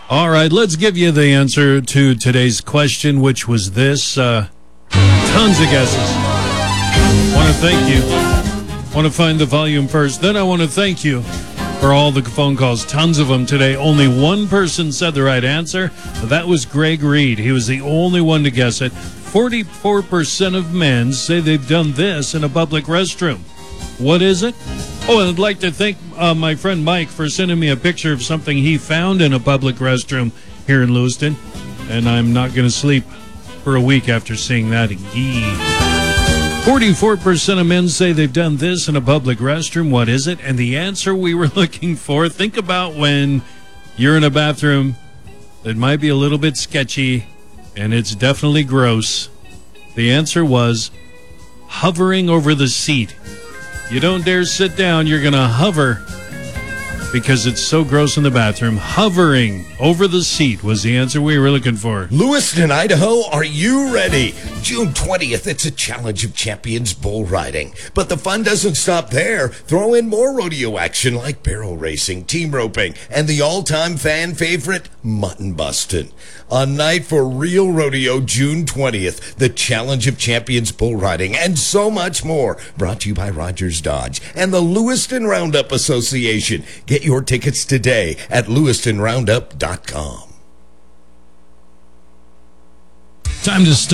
All right, let's give you the answer to today's question, which was this. Tons of guesses. Want to thank you. Want to find the volume first. Then I want to thank you for all the phone calls. Tons of them today. Only one person said the right answer. That was Greg Reed. He was the only one to guess it. 44% of men say they've done this in a public restroom. What is it? Oh, and I'd like to thank my friend Mike for sending me a picture of something he found in a public restroom here in Lewiston. And I'm not going to sleep for a week after seeing that. 44% of men say they've done this in a public restroom. What is it? And the answer we were looking for, think about when you're in a bathroom that might be a little bit sketchy, and it's definitely gross. The answer was hovering over the seat. You don't dare sit down. You're going to hover because it's so gross in the bathroom. Hovering over the seat was the answer we were looking for. Lewiston, Idaho, are you ready? June 20th, it's a Challenge of Champions bull riding. But the fun doesn't stop there. Throw in more rodeo action like barrel racing, team roping, and the all-time fan favorite, mutton busting. A night for real rodeo, June 20th, the Challenge of Champions bull riding, and so much more. Brought to you by Rogers Dodge and the Lewiston Roundup Association. Get your tickets today at lewistonroundup.com. Time to start.